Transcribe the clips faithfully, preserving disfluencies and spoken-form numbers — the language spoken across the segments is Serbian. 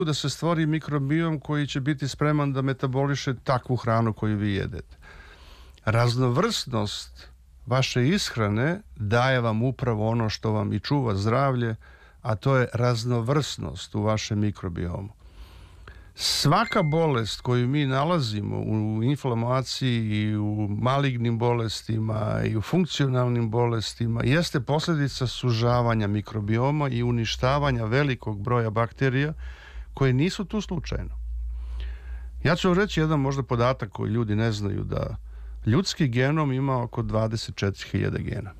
da se stvori mikrobiom koji će biti spreman da metaboliše takvu hranu koju vi jedete. Raznovrsnost vaše ishrane daje vam upravo ono što vam i čuva zdravlje, a to je raznovrsnost u vašem mikrobiomu. Svaka bolest koju mi nalazimo u inflamaciji i u malignim bolestima i u funkcionalnim bolestima jeste posljedica sužavanja mikrobioma i uništavanja velikog broja bakterija koje nisu tu slučajno. Ja ću vam reći jedan možda podatak koji ljudi ne znaju, da ljudski genom ima oko dvadeset četiri hiljade gena,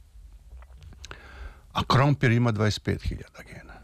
a krompir ima dvadeset pet hiljada gena.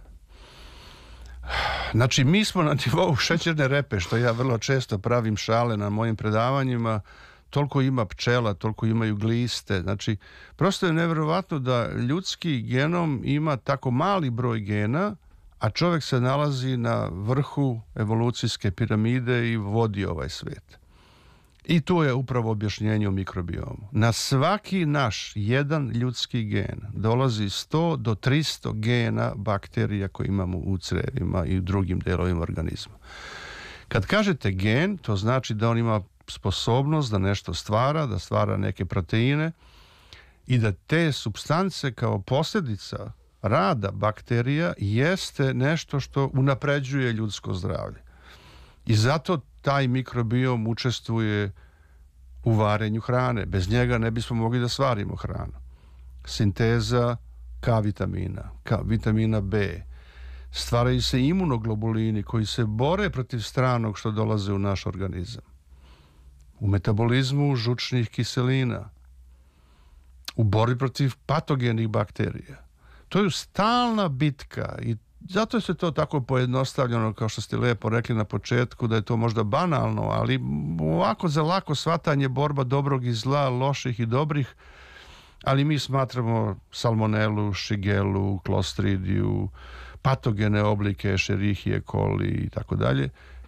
Znači, mi smo na nivou šećerne repe, što ja vrlo često pravim šale na mojim predavanjima. Toliko ima pčela, toliko imaju gliste. Znači, prosto je nevjerovatno da ljudski genom ima tako mali broj gena, a čovjek se nalazi na vrhu evolucijske piramide i vodi ovaj svijet. I tu je upravo objašnjenje o mikrobiomu. Na svaki naš jedan ljudski gen dolazi sto do tristo gena bakterija koje imamo u crevima i u drugim delovima organizma. Kad kažete gen, to znači da on ima sposobnost da nešto stvara, da stvara neke proteine i da te supstance kao posljedica rada bakterija jeste nešto što unapređuje ljudsko zdravlje. I zato taj mikrobiom učestvuje u varenju hrane. Bez njega ne bismo mogli da svarimo hranu. Sinteza K vitamina, K vitamina B. Stvaraju se imunoglobulini koji se bore protiv stranog što dolaze u naš organizam. U metabolizmu žučnih kiselina. U borbi protiv patogenih bakterija. To je stalna bitka i zato je se to tako pojednostavljeno, kao što ste lijepo rekli na početku, da je to možda banalno, ali ovako za lako shvatanje borba dobrog i zla, loših i dobrih, ali mi smatramo salmonelu, šigelu, klostridiju, patogene oblike, Escherichia coli i tako dalje,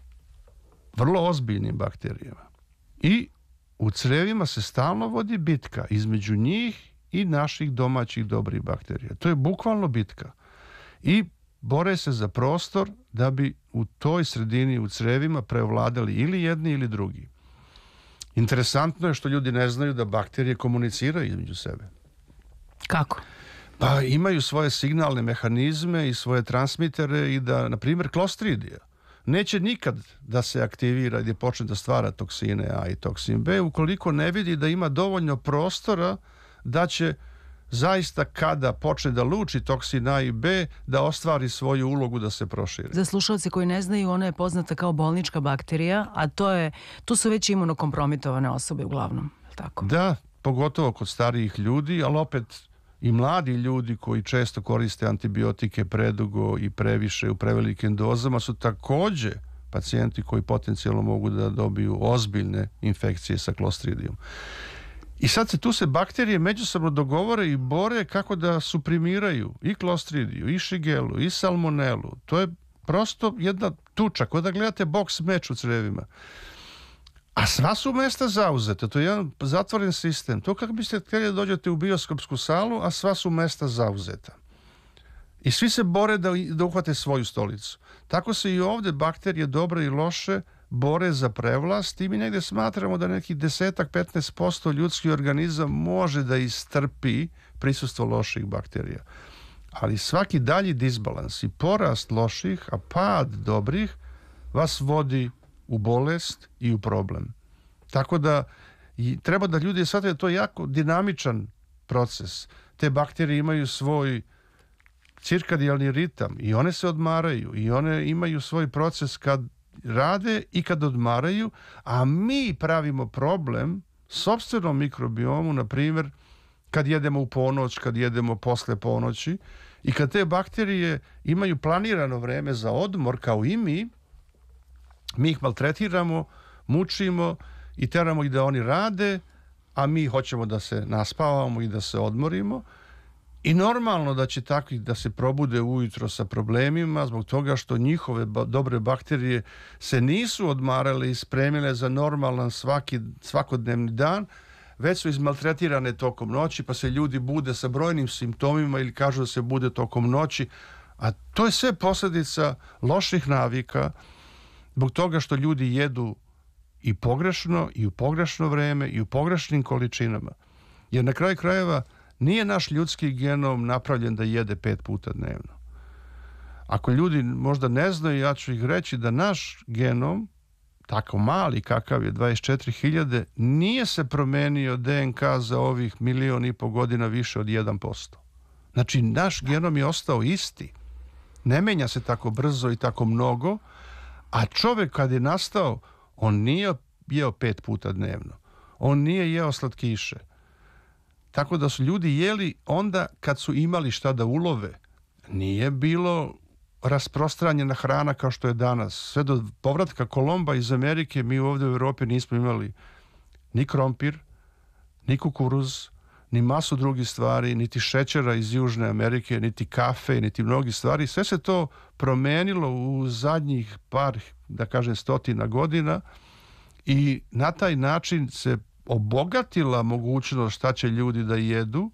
vrlo ozbiljnim bakterijama. I u crevima se stalno vodi bitka između njih i naših domaćih dobrih bakterija. To je bukvalno bitka. I bore se za prostor da bi u toj sredini u crevima prevladali ili jedni ili drugi. Interesantno je što ljudi ne znaju da bakterije komuniciraju između sebe. Kako? Pa imaju svoje signalne mehanizme i svoje transmitere i da, na primjer, klostridija neće nikad da se aktivira i da počne da stvara toksine A i toksin B ukoliko ne vidi da ima dovoljno prostora da će zaista kada počne da luči toksin A i B da ostvari svoju ulogu da se proširi. Za slušalce koji ne znaju, ona je poznata kao bolnička bakterija, a to je, tu su već imunokompromitovane osobe uglavnom, tako? Da, pogotovo kod starijih ljudi, ali opet i mladi ljudi koji često koriste antibiotike predugo i previše u prevelikim dozama su također pacijenti koji potencijalno mogu da dobiju ozbiljne infekcije sa klostridijom. I sad se tu se bakterije međusobno dogovore i bore kako da suprimiraju i klostridiju, i šigelu, i salmonelu. To je prosto jedna tuča, kao da gledate boks meč u crevima. A sva su mesta zauzete, to je jedan zatvoren sistem. To kako biste htjeli da dođete u bioskopsku salu, a sva su mesta zauzeta. I svi se bore da, da uhvate svoju stolicu. Tako se i ovdje bakterije dobre i loše bore za prevlast i mi negdje smatramo da nekih desetak do petnaest posto ljudski organizam može da istrpi prisustvo loših bakterija. Ali svaki dalji disbalans i porast loših, a pad dobrih vas vodi u bolest i u problem. Tako da i treba da ljudi shvate da je to jako dinamičan proces. Te bakterije imaju svoj cirkadijalni ritam i one se odmaraju i one imaju svoj proces kad rade i kad odmaraju, a mi pravimo problem sopstvenom mikrobiomu, na primjer, kad jedemo u ponoć, kad jedemo posle ponoći i kad te bakterije imaju planirano vreme za odmor, kao i mi, mi ih maltretiramo, mučimo i teramo ih da oni rade, a mi hoćemo da se naspavamo i da se odmorimo. I normalno da će takvi da se probude ujutro sa problemima zbog toga što njihove ba- dobre bakterije se nisu odmarale i spremile za normalan svaki, svakodnevni dan, već su izmaltretirane tokom noći, pa se ljudi bude sa brojnim simptomima ili kažu da se bude tokom noći, A to je sve posljedica loših navika, zbog toga što ljudi jedu i pogrešno, i u pogrešno vreme, i u pogrešnim količinama. Jer na kraju krajeva nije naš ljudski genom napravljen da jede pet puta dnevno. Ako ljudi možda ne znaju, ja ću ih reći da naš genom, tako mali kakav je dvadeset četiri hiljade, nije se promenio D N K za ovih milion i po godina više od jedan posto. Znači, naš genom je ostao isti. Ne menja se tako brzo i tako mnogo, a čovjek kad je nastao, on nije jeo pet puta dnevno. On nije jeo slatkiše. Tako da su ljudi jeli onda kad su imali šta da ulove. Nije bilo rasprostranjena hrana kao što je danas. Sve do povratka Kolomba iz Amerike mi ovdje u Europi nismo imali ni krompir, ni kukuruz, ni masu drugih stvari, niti šećera iz Južne Amerike, niti kafe, niti mnogi stvari. Sve se to promenilo u zadnjih par, da kažem, stotina godina i na taj način se obogatila mogućnost šta će ljudi da jedu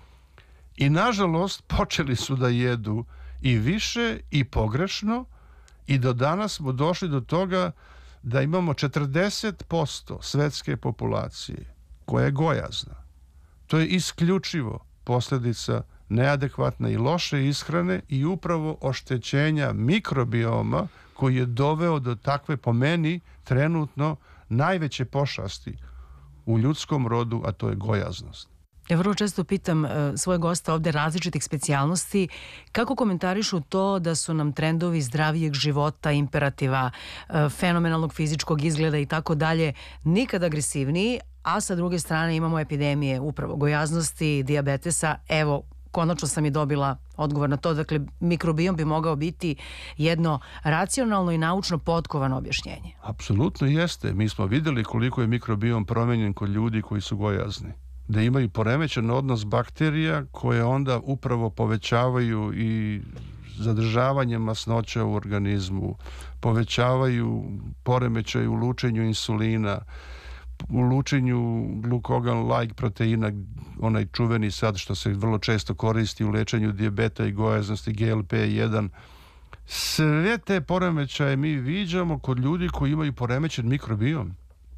i nažalost počeli su da jedu i više i pogrešno i do danas smo došli do toga da imamo četrdeset posto svetske populacije koja je gojazna. To je isključivo posljedica neadekvatne i loše ishrane i upravo oštećenja mikrobioma koji je doveo do takve, po meni, trenutno najveće pošasti u ljudskom rodu, a to je gojaznost. Ja vrlo često pitam uh, svoje gosta ovdje različitih specijalnosti kako komentarišu to da su nam trendovi zdravijeg života, imperativa, uh, fenomenalnog fizičkog izgleda i tako dalje nikad agresivniji, a sa druge strane imamo epidemije upravo gojaznosti, dijabetesa. Evo, konačno sam i dobila odgovor na to. Dakle, mikrobiom bi mogao biti jedno racionalno i naučno potkovano objašnjenje. Apsolutno jeste. Mi smo vidjeli koliko je mikrobiom promenjen kod ljudi koji su gojazni. Da imaju poremećen odnos bakterija koje onda upravo povećavaju i zadržavanje masnoća u organizmu, povećavaju poremećaj u lučenju insulina, u lučenju glukogan-like proteina, onaj čuveni sad što se vrlo često koristi u lečenju dijabeta i gojaznosti, G L P jedan. Sve te poremećaje mi viđamo kod ljudi koji imaju poremećen mikrobiom.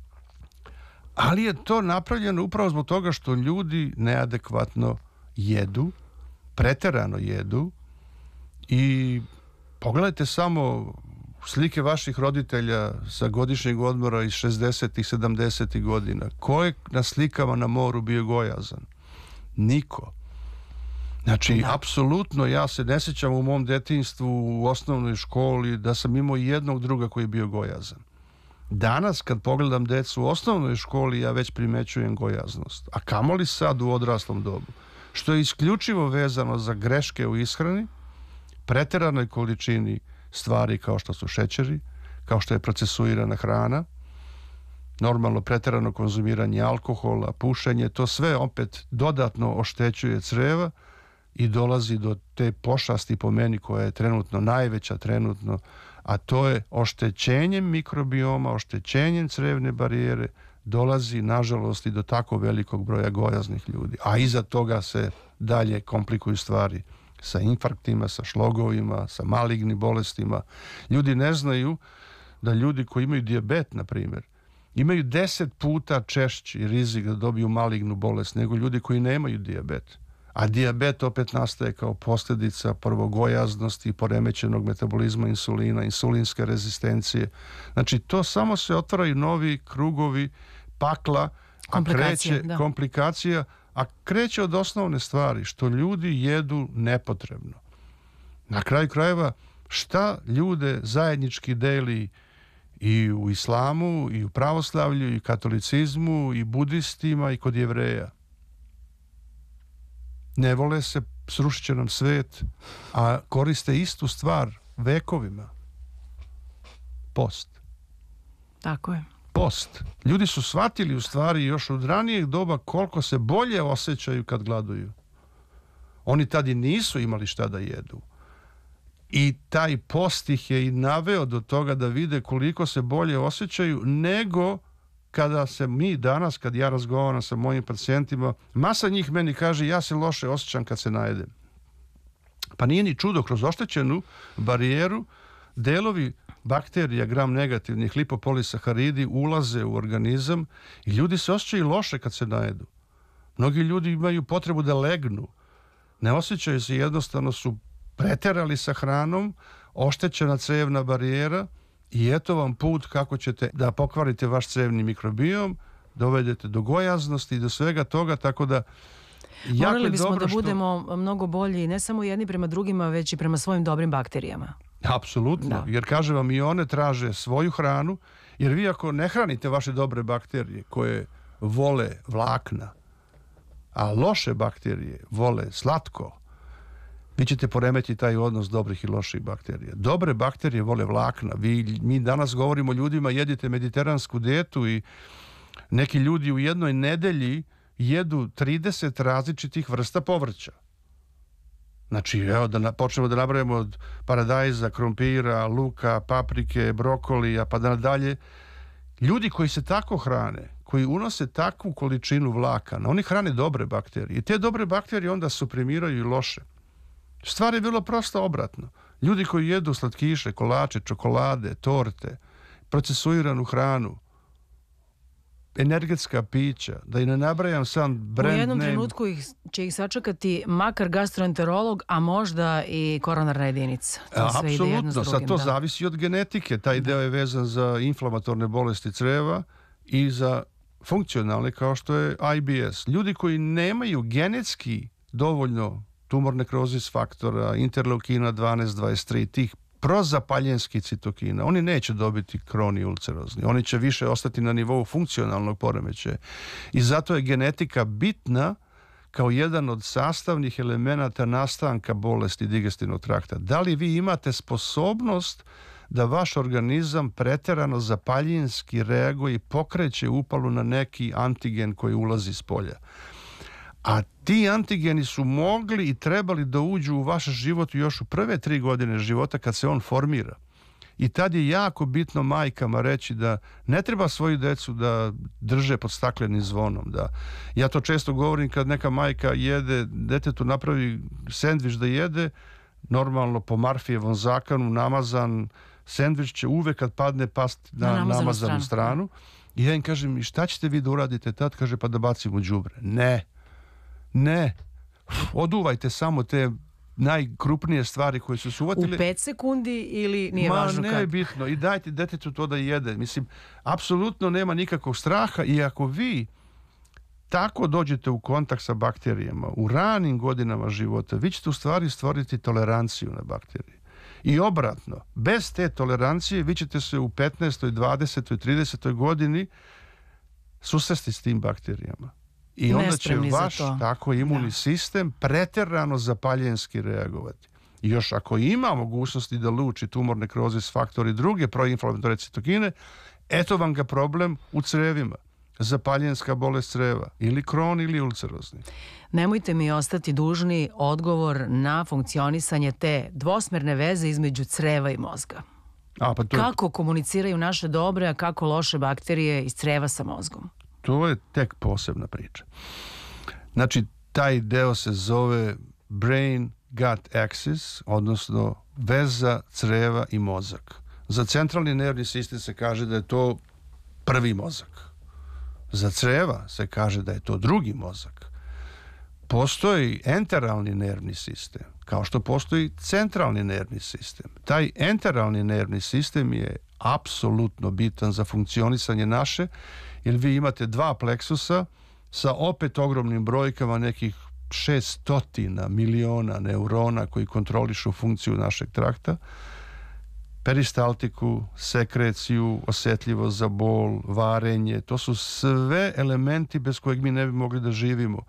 Ali je to napravljeno upravo zbog toga što ljudi neadekvatno jedu, preterano jedu i pogledajte samo slike vaših roditelja sa godišnjeg odmora iz šezdesetih, sedamdesetih godina. Ko je na slikama na moru bio gojazan? Niko. Znači, da. Apsolutno, ja se ne sjećam u mom detinjstvu u osnovnoj školi da sam imao jednog druga koji je bio gojazan. Danas, kad pogledam decu u osnovnoj školi, ja već primećujem gojaznost. A kamoli sad u odraslom dobu. Što je isključivo vezano za greške u ishrani, preteranoj količini stvari kao što su šećeri, kao što je procesuirana hrana, normalno preterano konzumiranje alkohola, pušenje, to sve opet dodatno oštećuje creva i dolazi do te pošasti po meni koja je trenutno najveća trenutno, a to je oštećenjem mikrobioma, oštećenjem crevne barijere, dolazi nažalost i do tako velikog broja gojaznih ljudi. A iza toga se dalje komplikuju stvari sa infarktima, sa šlogovima, sa malignim bolestima. Ljudi ne znaju da ljudi koji imaju dijabet, na primjer, imaju deset puta češći rizik da dobiju malignu bolest nego ljudi koji nemaju dijabet. A dijabet opet nastaje kao posljedica prvo gojaznosti, poremećenog metabolizma insulina, insulinske rezistencije. Znači, to samo se otvaraju novi krugovi pakla, a kreće da. komplikacija, a kreće od osnovne stvari, što ljudi jedu nepotrebno. Na kraju krajeva, šta ljude zajednički deli i u islamu, i u pravoslavlju, i u katolicizmu, i budistima, i kod Jevreja? Ne vole se, srušit će nam svet, a koriste istu stvar vekovima. Post. Tako je. Post. Ljudi su shvatili u stvari još od ranijeg doba koliko se bolje osjećaju kad gladuju. Oni tad i nisu imali šta da jedu. I taj post ih je i naveo do toga da vide koliko se bolje osjećaju nego kada se mi danas, kad ja razgovaram sa mojim pacijentima, masa njih meni kaže ja se loše osjećam kad se najedem. Pa nije ni čudo, kroz oštećenu barijeru delovi bakterija gram negativnih lipopolisaharidi ulaze u organizam i ljudi se osjećaju loše kad se najedu. Mnogi ljudi imaju potrebu da legnu. Ne osjećaju se, jednostavno su preterali sa hranom, oštećena cevna barijera i eto vam put kako ćete da pokvarite vaš cevni mikrobiom, dovedete do gojaznosti i do svega toga, tako da morali bismo da što... budemo mnogo bolji ne samo jedni prema drugima, već i prema svojim dobrim bakterijama. Apsolutno, da. Jer kažem vam, i one traže svoju hranu, jer vi ako ne hranite vaše dobre bakterije koje vole vlakna, a loše bakterije vole slatko, vi ćete poremetiti taj odnos dobrih i loših bakterija. Dobre bakterije vole vlakna. Vi, mi danas govorimo ljudima, jedite mediteransku dijetu i neki ljudi u jednoj nedelji jedu trideset različitih vrsta povrća. Znači, evo, da na, počnemo da nabrajamo od paradajza, krompira, luka, paprike, brokolija, pa da nadalje. Ljudi koji se tako hrane, koji unose takvu količinu vlakana, oni hrane dobre bakterije. I te dobre bakterije onda suprimiraju i loše. Stvar je bilo prosto obratno. Ljudi koji jedu slatkiše, kolače, čokolade, torte, procesuiranu hranu, energetska pića, da i ne nabrajam sam brand name. U jednom trenutku ih, će ih sačekati makar gastroenterolog, a možda i koronarna jedinica. To sve ide jedno s drugim, sad to da. zavisi od genetike. Taj deo je vezan za inflamatorne bolesti creva i za funkcionalne kao što je I B S. Ljudi koji nemaju genetski dovoljno tumor nekrozis faktora, interleukina dvanaest dvadeset tri, tih prozapaljenskih citokina, oni neće dobiti kroni ulcerozni. Oni će više ostati na nivou funkcionalnog poremećaja. I zato je genetika bitna kao jedan od sastavnih elemenata nastanka bolesti digestivnog trakta. Da li vi imate sposobnost da vaš organizam preterano zapaljinski reaguje i pokreće upalu na neki antigen koji ulazi s polja? A ti antigeni su mogli i trebali da uđu u vaš život još u prve tri godine života kad se on formira. I tad je jako bitno majkama reći da ne treba svoju decu da drže pod staklenim zvonom. Da. Ja to često govorim kad neka majka jede, detetu napravi sendvič da jede, normalno po Marfijevom zakonu namazan sendvič će uvek kad padne past na, na namazanu, namazanu stranu. stranu. I ja im kažem, i šta ćete vi da uradite tad? Kaže, pa da bacim u đubre. Ne. Ne, oduvajte samo te najkrupnije stvari koje su se uvatile. U pet sekundi ili nije Ma, važno ne kad? je bitno. I dajte detetu to da jede. Mislim, apsolutno nema nikakvog straha i ako vi tako dođete u kontakt sa bakterijama u ranim godinama života, vi ćete u stvari stvoriti toleranciju na bakterije. I obratno, bez te tolerancije vi ćete se u petnaestoj, dvadesetoj, tridesetoj godini susresti s tim bakterijama. I onda će vaš tako imunni da. sistem preterano zapaljenski reagovati. I još ako ima mogućnosti da luči tumor nekrozis faktor i druge proinflamatorne citokine, eto vam ga problem u crevima. Zapaljenska bolest creva. Ili kron ili ulcerozni. Nemojte mi ostati dužni odgovor na funkcionisanje te dvosmerne veze između creva i mozga. A, pa to kako je... komuniciraju naše dobre, a kako loše bakterije iz creva sa mozgom? To je tek posebna priča. Znači, taj deo se zove brain-gut axis, odnosno veza creva i mozak. Za centralni nervni sistem se kaže da je to prvi mozak. Za creva se kaže da je to drugi mozak. Postoji enteralni nervni sistem, kao što postoji centralni nervni sistem. Taj enteralni nervni sistem je apsolutno bitan za funkcionisanje naše, jer vi imate dva pleksusa sa opet ogromnim brojkama, nekih šestotina miliona neurona koji kontrolišu funkciju našeg trakta, peristaltiku, sekreciju, osjetljivost za bol, varenje. To su sve elementi bez kojeg mi ne bi mogli da živimo.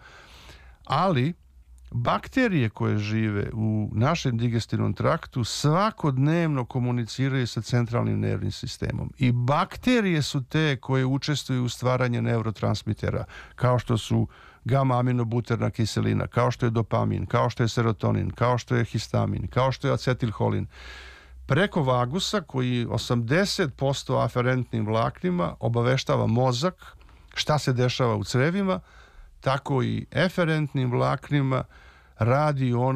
Ali bakterije koje žive u našem digestivnom traktu svakodnevno komuniciraju sa centralnim nervnim sistemom. I bakterije su te koje učestvuju u stvaranju neurotransmitera, kao što su gama-aminobuterna kiselina, kao što je dopamin, kao što je serotonin, kao što je histamin, kao što je acetilholin. Preko vagusa, koji osamdeset posto aferentnim vlaknima obaveštava mozak šta se dešava u crevima, tako i eferentnim vlaknima radi ono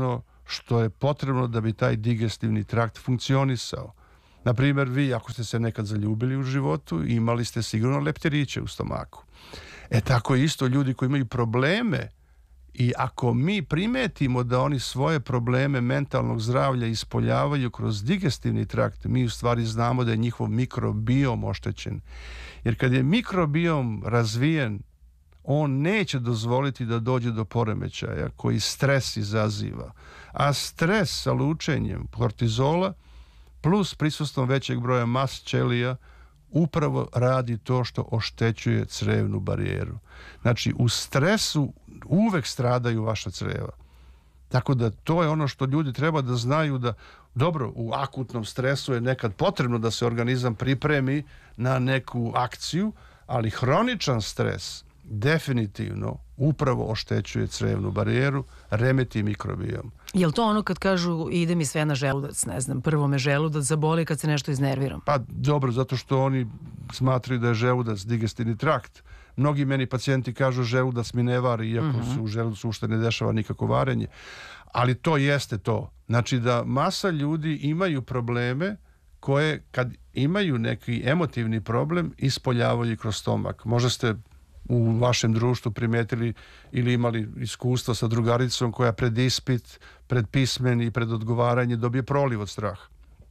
što je potrebno da bi taj digestivni trakt funkcionisao. Na primjer, vi ako ste se nekad zaljubili u životu, imali ste sigurno leptiriće u stomaku. E tako isto ljudi koji imaju probleme, i ako mi primetimo da oni svoje probleme mentalnog zdravlja ispoljavaju kroz digestivni trakt, mi u stvari znamo da je njihov mikrobiom oštećen. Jer kad je mikrobiom razvijen, on neće dozvoliti da dođe do poremećaja koji stres izaziva. A stres sa lučenjem kortizola plus prisustvom većeg broja mast ćelija upravo radi to što oštećuje crevnu barijeru. Znači, u stresu uvek stradaju vaša creva. Tako da to je ono što ljudi treba da znaju, da dobro, u akutnom stresu je nekad potrebno da se organizam pripremi na neku akciju, ali hroničan stres definitivno upravo oštećuje crevnu barijeru, remeti mikrobiom. Je li to ono kad kažu ide mi sve na želudac, ne znam, prvo me želudac zaboli kad se nešto iznerviram? Pa dobro, zato što oni smatraju da je želudac digestivni trakt. Mnogi meni pacijenti kažu želudac mi ne vari, iako uh-huh. se u želudacu uopšte ne dešava nikako varenje. Ali to jeste to. Znači da masa ljudi imaju probleme koje kad imaju neki emotivni problem ispoljavaju kroz stomak. Možda ste u vašem društvu primetili ili imali iskustvo sa drugaricom koja pred ispit, pred pismen i pred odgovaranje dobije proliv od straha.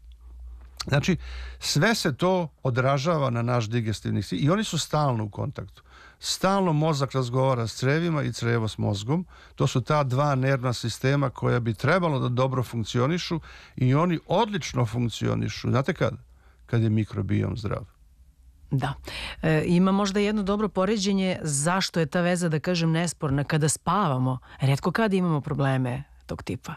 Znači, sve se to odražava na naš digestivni sistem i oni su stalno u kontaktu. Stalno mozak razgovara s crevima i crevo s mozgom. To su ta dva nervna sistema koja bi trebalo da dobro funkcionišu i oni odlično funkcionišu. Znate kad? Kad je mikrobiom zdrav. Da. E, ima možda jedno dobro poređenje zašto je ta veza, da kažem, nesporna. Kada spavamo, retko kada imamo probleme tog tipa.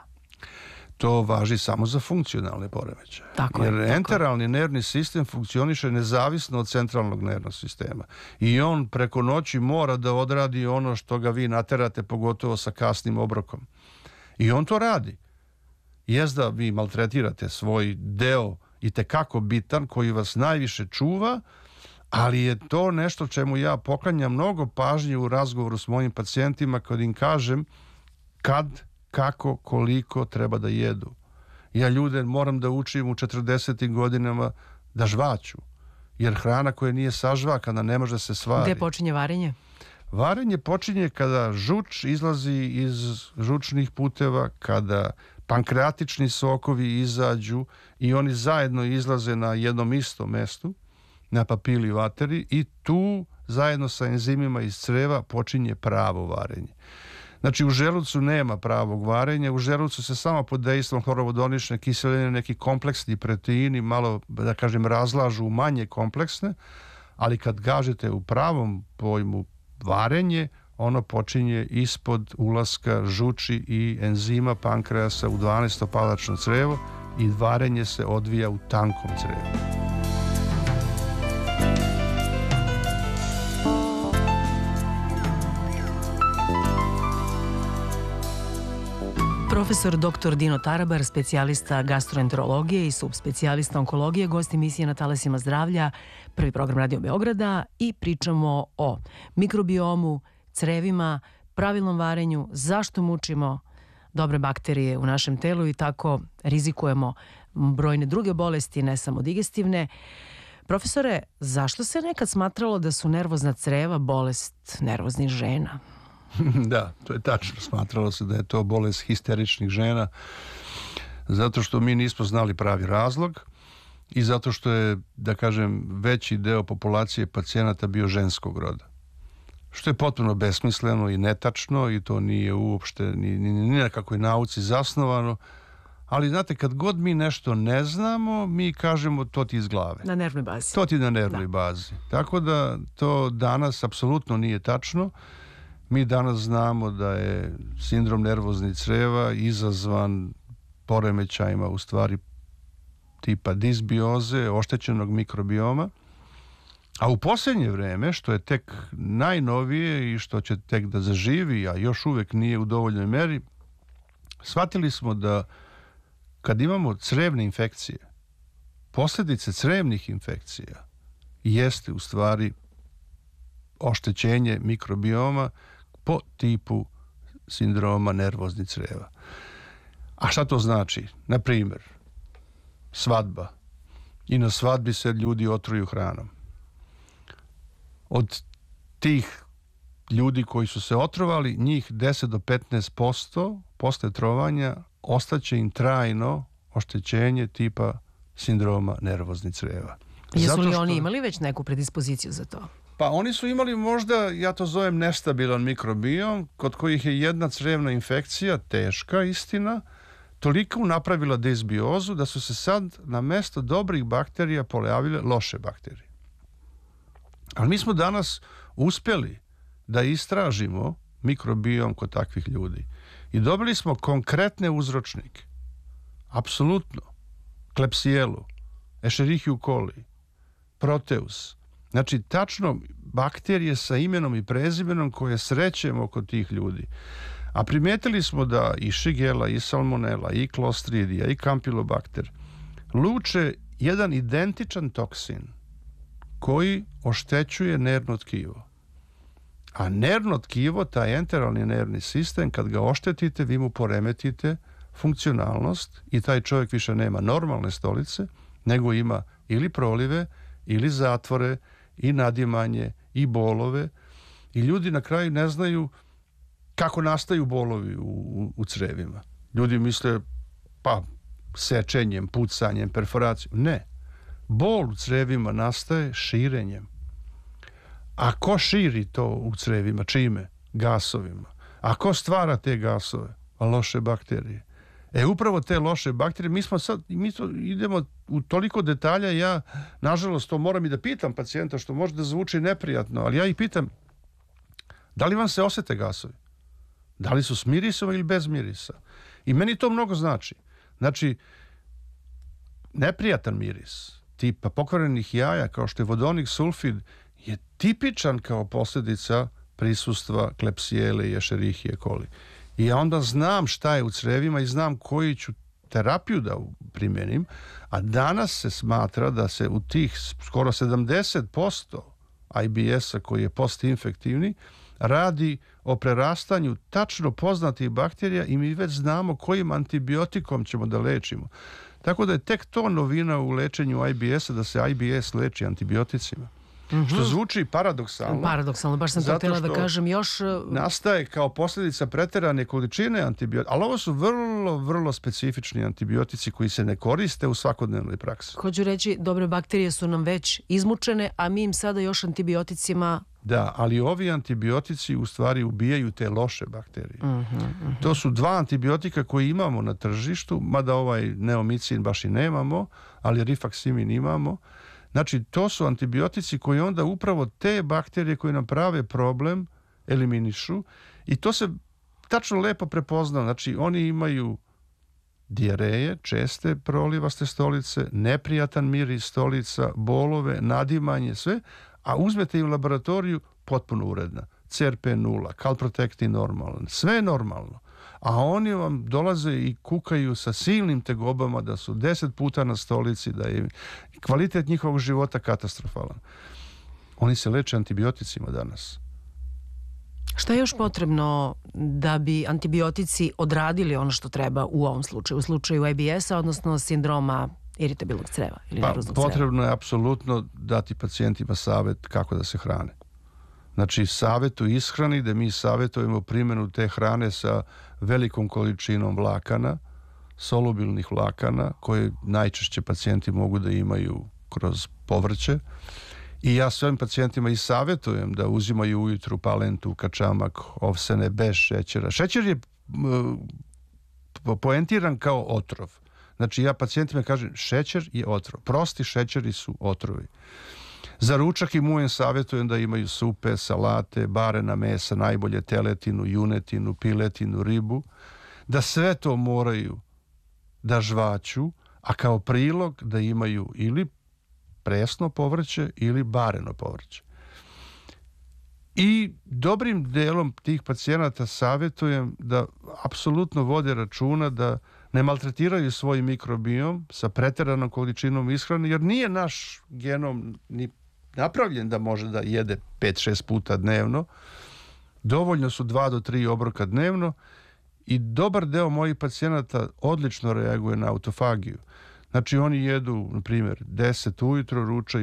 To važi samo za funkcionalne poremećaje. Tako Jer je, enteralni tako. nervni sistem funkcioniše nezavisno od centralnog nervnog sistema. I on preko noći mora da odradi ono što ga vi naterate, pogotovo sa kasnim obrokom. I on to radi. Jest da vi maltretirate svoj deo i tekako bitan koji vas najviše čuva, ali je to nešto čemu ja poklanjam mnogo pažnje u razgovoru s mojim pacijentima kad im kažem kad, kako, koliko treba da jedu. Ja ljude moram da učim u četrdesetim godinama da žvaću, jer hrana koja nije sažvakana ne može se svari. Gde počinje varenje? Varenje počinje kada žuč izlazi iz žučnih puteva, kada pankreatični sokovi izađu i oni zajedno izlaze na jednom istom mestu, na papili vateri, i tu zajedno sa enzimima iz creva počinje pravo varenje. Znači u želucu nema pravog varenja, u želucu se samo pod dejstvom hlorovodonične kiseline neki kompleksni proteini malo, da kažem, razlažu u manje kompleksne, ali kad kažete u pravom pojmu varenje, ono počinje ispod ulaska žuči i enzima pankreasa u dvanaestopalačno crevo i varenje se odvija u tankom crevu. Profesor doktor Dino Tarabar, specijalista gastroenterologije i subspecijalista onkologije, gost emisije Na talasima zdravlja, prvi program Radio Beograda, i pričamo o mikrobiomu, crevima, pravilnom varenju, zašto mučimo dobre bakterije u našem telu i tako rizikujemo brojne druge bolesti, ne samo digestivne. Profesore, zašto se nekad smatralo da su nervozna creva bolest nervoznih žena? Da, to je tačno. Smatralo se da je to bolest histeričnih žena zato što mi nismo znali pravi razlog i zato što je, da kažem, veći deo populacije pacijenata bio ženskog roda. Što je potpuno besmisleno i netačno i to nije uopšte ni, ni, ni na kakvoj nauci zasnovano. Ali znate, kad god mi nešto ne znamo, mi kažemo to ti iz glave. Na nervnoj bazi. To ti na nervnoj da. bazi. Tako da to danas apsolutno nije tačno. Mi danas znamo da je sindrom nervoznih creva izazvan poremećajima u stvari tipa disbioze, oštećenog mikrobioma, a u posljednje vreme, što je tek najnovije i što će tek da zaživi, a još uvek nije u dovoljnoj meri, shvatili smo da kad imamo crevne infekcije, posljedice crevnih infekcija jeste u stvari oštećenje mikrobioma po tipu sindroma nervoznih creva. A šta to znači? Na primjer, svadba. I na svadbi se ljudi otruju hranom. Od tih ljudi koji su se otrovali, njih deset do petnaest posto posle trovanja ostaće im trajno oštećenje tipa sindroma nervoznih crijeva. Jesu li što... oni imali već neku predispoziciju za to? Pa oni su imali možda, ja to zovem nestabilan mikrobiom, kod kojih je jedna crevna infekcija, teška istina, toliko napravila disbiozu da su se sad na mesto dobrih bakterija pojavile loše bakterije. Ali mi smo danas uspjeli da istražimo mikrobiom kod takvih ljudi. I dobili smo konkretne uzročnike. Apsolutno. Klebsielu, Escherichia coli, Proteus. Znači, tačno bakterije sa imenom i prezimenom koje srećemo kod tih ljudi. A primetili smo da i Shigella, i Salmonella, i Clostridia, i Campylobacter luče jedan identičan toksin koji oštećuje nervno tkivo. A nervno tkivo, taj enteralni nervni sistem, kad ga oštetite, vi mu poremetite funkcionalnost i taj čovjek više nema normalne stolice, nego ima ili prolive, ili zatvore, i nadimanje, i bolove. I ljudi na kraju ne znaju kako nastaju bolovi u, u, u crevima. Ljudi misle, pa, sečenjem, pucanjem, perforacijom. Ne. Bol u crevima nastaje širenjem. A ko širi to u crevima? Čime? Gasovima. A ko stvara te gasove? Loše bakterije. E, upravo te loše bakterije, mi smo sad, mi to idemo u toliko detalja, ja, nažalost, to moram i da pitam pacijenta, što možda zvuči neprijatno, ali ja ih pitam, da li vam se osjete gasovi? Da li su s mirisom ili bez mirisa? I meni to mnogo znači. Znači, neprijatan miris, tipa pokvarenih jaja, kao što je vodonik sulfid, je tipičan kao posljedica prisustva Klebsiele i Escherichia coli. I ja onda znam šta je u crevima i znam koju ću terapiju da primenim, a danas se smatra da se u tih skoro sedamdeset posto I B S-a koji je postinfektivni radi o prerastanju tačno poznatih bakterija i mi već znamo kojim antibiotikom ćemo da lečimo. Tako da je tek to novina u lečenju I B S-a, da se I B S leči antibioticima. Mm-hmm. Što zvuči paradoksalno. Paradoksalno, baš sam to htjela da kažem još. Nastaje kao posljedica preterane količine antibiotika, ali ovo su vrlo, vrlo specifični antibiotici koji se ne koriste u svakodnevnoj praksi. Hoću reći, dobre bakterije su nam već izmučene, a mi im sada još antibioticima... Da, ali ovi antibiotici u stvari ubijaju te loše bakterije. Mm-hmm, mm-hmm. To su dva antibiotika koji imamo na tržištu, mada ovaj neomicin baš i nemamo, ali rifaximin imamo. Znači, to su antibiotici koji onda upravo te bakterije koje nam prave problem eliminišu i to se tačno lepo prepozna. Znači, oni imaju dijareje, česte prolivaste stolice, neprijatan miris stolica, bolove, nadimanje, sve, a uzmete i u laboratoriju potpuno uredna. C R P nula, kalprotektin normalan, sve je normalno. A oni vam dolaze i kukaju sa silnim tegobama da su deset puta na stolici, da je kvalitet njihovog života katastrofalan. Oni se leče antibioticima danas. Šta je još potrebno da bi antibiotici odradili ono što treba u ovom slučaju, u slučaju I B S-a, odnosno sindroma iritabilnog creva ili pa, nervoznog creva? Potrebno je apsolutno dati pacijentima savjet kako da se hrane. Znači, savjet u ishrani, da mi savjetujemo primjenu te hrane sa velikom količinom vlakana, solubilnih vlakana, koje najčešće pacijenti mogu da imaju kroz povrće. I ja svojim pacijentima i savjetujem da uzimaju ujutru palentu, kačamak, ovsene bez šećera. Šećer je poentiran kao otrov. Znači, ja pacijentima kažem, šećer je otrov. Prosti šećeri su otrovi. Za ručak im uvijek savjetujem da imaju supe, salate, barena mesa, najbolje teletinu, junetinu, piletinu, ribu, da sve to moraju da žvaću, a kao prilog da imaju ili presno povrće ili bareno povrće. I dobrim delom tih pacijenata savjetujem da apsolutno vode računa da ne maltretiraju svoj mikrobiom sa preteranom količinom ishrane, jer nije naš genom ni napravljen da može da jede pet šest puta dnevno. Dovoljno su dva do tri obroka dnevno I dobar deo mojih pacijenata odlično reaguje na autofagiju. Znači oni jedu, na primjer, deset ujutro, ručaju